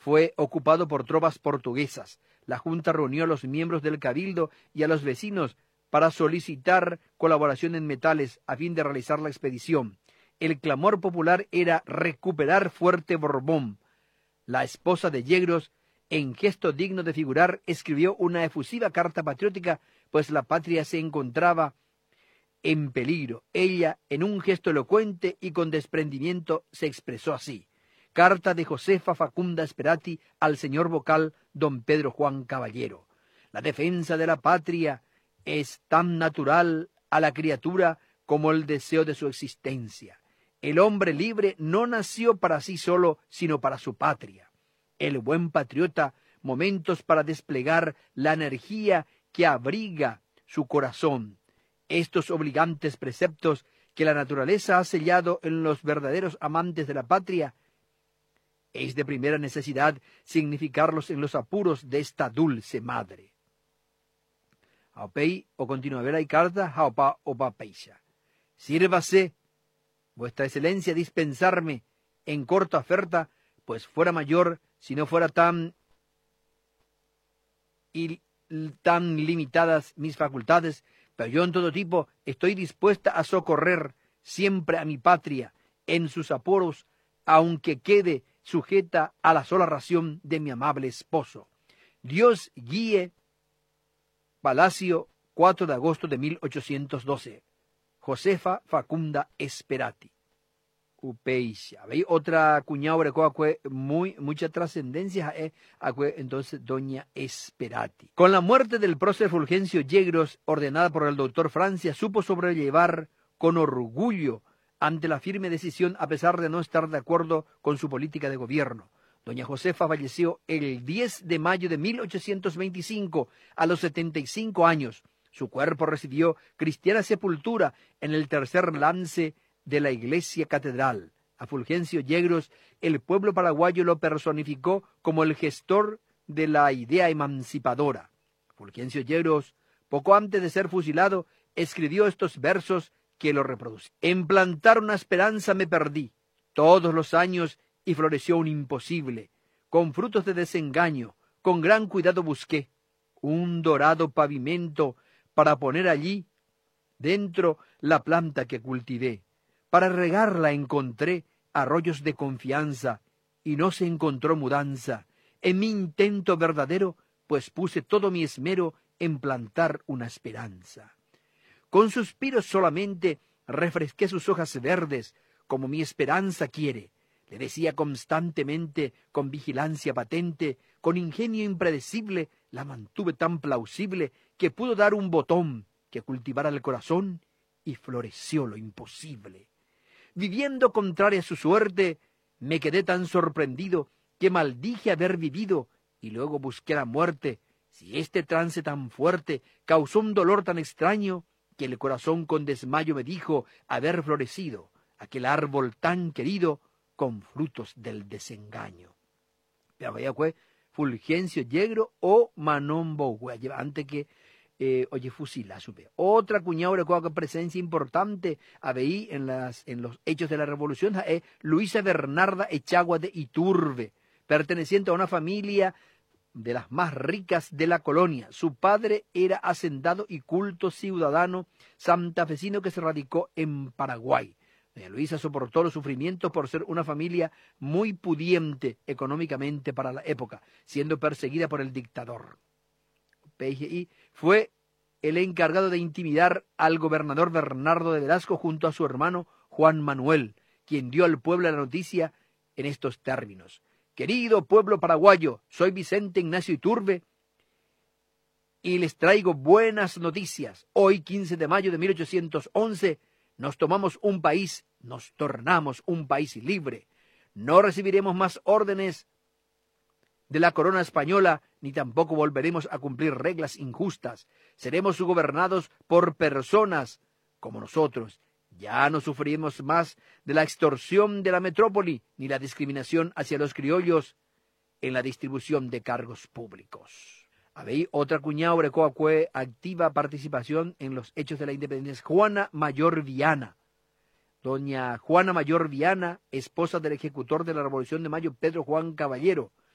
fue ocupado por tropas portuguesas. La Junta reunió a los miembros del Cabildo y a los vecinos para solicitar colaboración en metales a fin de realizar la expedición. El clamor popular era recuperar Fuerte Borbón. La esposa de Yegros, en gesto digno de figurar, escribió una efusiva carta patriótica, pues la patria se encontraba en peligro. Ella, en un gesto elocuente y con desprendimiento, se expresó así. Carta de Josefa Facunda Sperati al señor vocal don Pedro Juan Caballero. La defensa de la patria es tan natural a la criatura como el deseo de su existencia. El hombre libre no nació para sí solo, sino para su patria. El buen patriota, momentos para desplegar la energía que abriga su corazón. Estos obligantes preceptos que la naturaleza ha sellado en los verdaderos amantes de la patria, es de primera necesidad significarlos en los apuros de esta dulce madre. Haupei o continuavera y carta, haupa o papeisha. Sírvase, vuestra excelencia, dispensarme en corta oferta, pues fuera mayor si no fuera tan limitadas mis facultades, pero yo en todo tipo estoy dispuesta a socorrer siempre a mi patria en sus apuros, aunque quede sujeta a la sola ración de mi amable esposo. Dios guíe. Palacio, 4 de agosto de 1812. Josefa Facunda Sperati. Upeixa. ¿Veis? Otra cuñaura que mucha trascendencia entonces doña Sperati. Con la muerte del prócer Fulgencio Yegros, ordenada por el doctor Francia, supo sobrellevar con orgullo ante la firme decisión a pesar de no estar de acuerdo con su política de gobierno. Doña Josefa falleció el 10 de mayo de 1825 a los 75 años. Su cuerpo recibió cristiana sepultura en el tercer lance de la iglesia catedral. A Fulgencio Yegros, el pueblo paraguayo lo personificó como el gestor de la idea emancipadora. Fulgencio Yegros, poco antes de ser fusilado, escribió estos versos que lo reproducen. En plantar una esperanza me perdí todos los años y floreció un imposible. Con frutos de desengaño, con gran cuidado busqué un dorado pavimento para poner allí dentro la planta que cultivé. Para regarla encontré arroyos de confianza y no se encontró mudanza. En mi intento verdadero, pues puse todo mi esmero en plantar una esperanza. Con suspiros solamente refresqué sus hojas verdes, como mi esperanza quiere. Le decía constantemente, con vigilancia patente, con ingenio impredecible, la mantuve tan plausible que pudo dar un botón que cultivara el corazón y floreció lo imposible. Viviendo contraria a su suerte, me quedé tan sorprendido que maldije haber vivido y luego busqué la muerte. Si este trance tan fuerte causó un dolor tan extraño que el corazón con desmayo me dijo haber florecido aquel árbol tan querido con frutos del desengaño. Ya vaya fue Fulgencio Yegros o Manon Bogue, antes que fusila supe. Otra cuñaura con presencia importante había en los hechos de la revolución es Luisa Bernarda Echagua de Iturbe, perteneciente a una familia de las más ricas de la colonia. Su padre era hacendado y culto ciudadano santafesino que se radicó en Paraguay. Doña Luisa soportó los sufrimientos por ser una familia muy pudiente económicamente para la época, siendo perseguida por el dictador. PGI fue el encargado de intimidar al gobernador Bernardo de Velasco junto a su hermano Juan Manuel, quien dio al pueblo la noticia en estos términos. Querido pueblo paraguayo, soy Vicente Ignacio Iturbe y les traigo buenas noticias. Hoy, 15 de mayo de 1811, nos tomamos un país, nos tornamos un país libre. No recibiremos más órdenes de la corona española, ni tampoco volveremos a cumplir reglas injustas. Seremos gobernados por personas como nosotros. Ya no sufriremos más de la extorsión de la metrópoli, ni la discriminación hacia los criollos en la distribución de cargos públicos. Habéis otra cuñaura que activa participación en los hechos de la independencia, Juana Mayor Viana. Doña Juana Mayor Viana, esposa del ejecutor de la Revolución de Mayo, Pedro Juan Caballero,